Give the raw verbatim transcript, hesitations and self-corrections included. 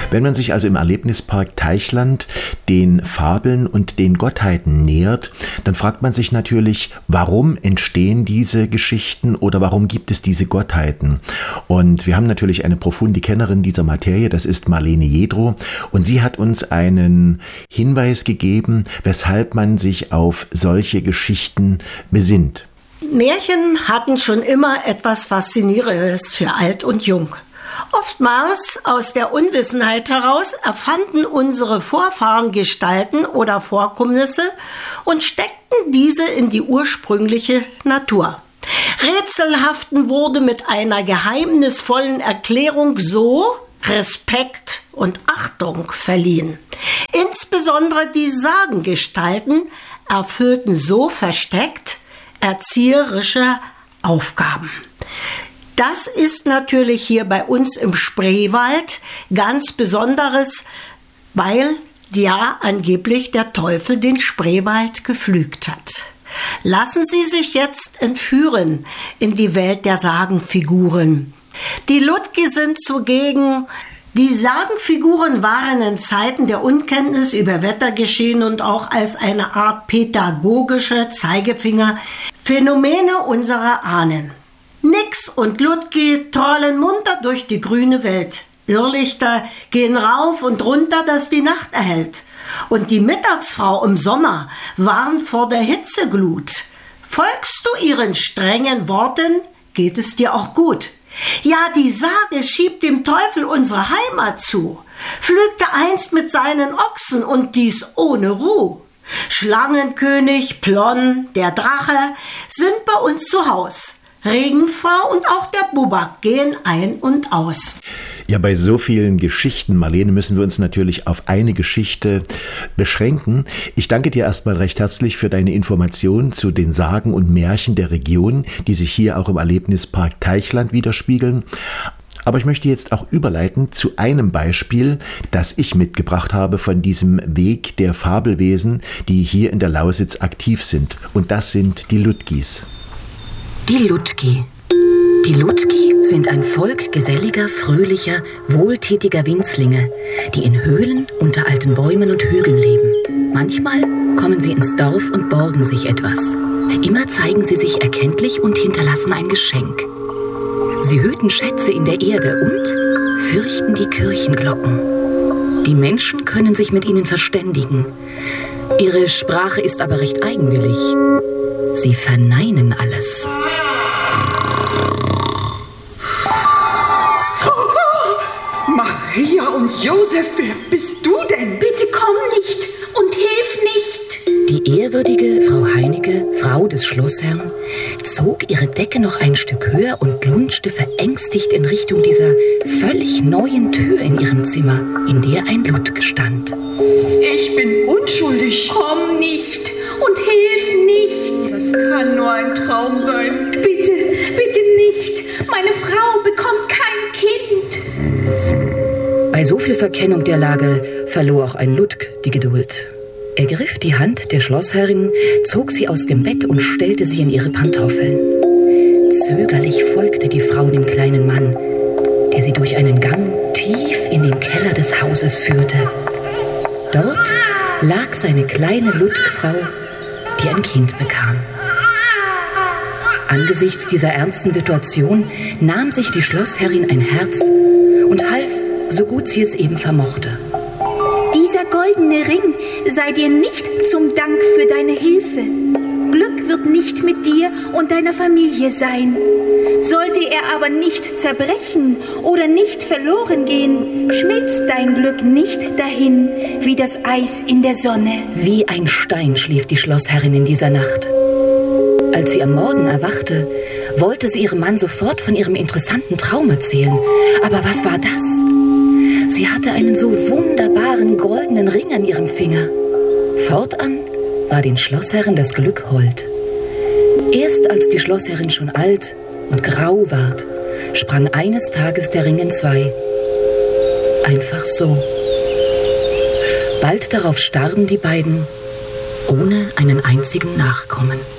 Wenn man sich also im Erlebnispark Teichland den Fabeln und den Gottheiten nähert, dann fragt man sich natürlich, warum entstehen diese Geschichten oder warum gibt es diese Gottheiten? Und wir haben natürlich eine profunde Kennerin dieser Materie, das ist Marlene Jedrow, und sie hat uns einen Hinweis gegeben, weshalb man sich auf solche Geschichten besinnt. Märchen hatten schon immer etwas Faszinierendes für alt und jung. Oftmals aus der Unwissenheit heraus erfanden unsere Vorfahren Gestalten oder Vorkommnisse und steckten diese in die ursprüngliche Natur. Rätselhaften wurde mit einer geheimnisvollen Erklärung so Respekt und Achtung verliehen. Insbesondere die Sagengestalten erfüllten so versteckt erzieherische Aufgaben. Das ist natürlich hier bei uns im Spreewald ganz Besonderes, weil ja angeblich der Teufel den Spreewald gepflügt hat. Lassen Sie sich jetzt entführen in die Welt der Sagenfiguren. Die Ludki sind zugegen. Die Sagenfiguren waren in Zeiten der Unkenntnis über Wettergeschehen und auch als eine Art pädagogischer Zeigefinger Phänomene unserer Ahnen. Nix und Ludki trollen munter durch die grüne Welt. Irrlichter gehen rauf und runter, dass die Nacht erhellt. Und die Mittagsfrau im Sommer warnt vor der Hitzeglut. Folgst du ihren strengen Worten, geht es dir auch gut. Ja, die Sage schiebt dem Teufel unsere Heimat zu, pflügte einst mit seinen Ochsen und dies ohne Ruh. Schlangenkönig, Plon, der Drache sind bei uns zu Haus. Regenfrau und auch der Bubak gehen ein und aus. Ja, bei so vielen Geschichten, Marlene, müssen wir uns natürlich auf eine Geschichte beschränken. Ich danke dir erstmal recht herzlich für deine Informationen zu den Sagen und Märchen der Region, die sich hier auch im Erlebnispark Teichland widerspiegeln. Aber ich möchte jetzt auch überleiten zu einem Beispiel, das ich mitgebracht habe von diesem Weg der Fabelwesen, die hier in der Lausitz aktiv sind. Und das sind die Ludkis. Die Ludki. Die Ludki sind ein Volk geselliger, fröhlicher, wohltätiger Winzlinge, die in Höhlen unter alten Bäumen und Hügeln leben. Manchmal kommen sie ins Dorf und borgen sich etwas. Immer zeigen sie sich erkenntlich und hinterlassen ein Geschenk. Sie hüten Schätze in der Erde und fürchten die Kirchenglocken. Die Menschen können sich mit ihnen verständigen. Ihre Sprache ist aber recht eigenwillig. Sie verneinen alles. Maria und Josef, wer bist du denn? Bitte komm nicht und hilf nicht. Die ehrwürdige Frau Heinecke, Frau des Schlossherrn, zog ihre Decke noch ein Stück höher und lunschte verängstigt in Richtung dieser völlig neuen Tür in ihrem Zimmer, in der ein Ludk stand. Ich bin unschuldig. Komm nicht und hilf nicht. Das kann nur ein Traum sein. Bitte, bitte nicht. Meine Frau bekommt kein Kind. Bei so viel Verkennung der Lage verlor auch ein Ludk die Geduld. Er griff die Hand der Schlossherrin, zog sie aus dem Bett und stellte sie in ihre Pantoffeln. Zögerlich folgte die Frau dem kleinen Mann, der sie durch einen Gang tief in den Keller des Hauses führte. Dort lag seine kleine Ludkfrau, die ein Kind bekam. Angesichts dieser ernsten Situation nahm sich die Schlossherrin ein Herz und half, so gut sie es eben vermochte. Dieser goldene Ring sei dir nicht zum Dank für deine Hilfe. Glück wird nicht mit dir und deiner Familie sein. Sollte er aber nicht zerbrechen oder nicht verloren gehen, schmilzt dein Glück nicht dahin wie das Eis in der Sonne. Wie ein Stein schlief die Schlossherrin in dieser Nacht. Als sie am Morgen erwachte, wollte sie ihrem Mann sofort von ihrem interessanten Traum erzählen. Aber was war das? Sie hatte einen so wunderbaren goldenen Ring an ihrem Finger. Fortan war den Schlossherren das Glück hold. Erst als die Schlossherrin schon alt und grau ward, sprang eines Tages der Ring in zwei. Einfach so. Bald darauf starben die beiden, ohne einen einzigen Nachkommen.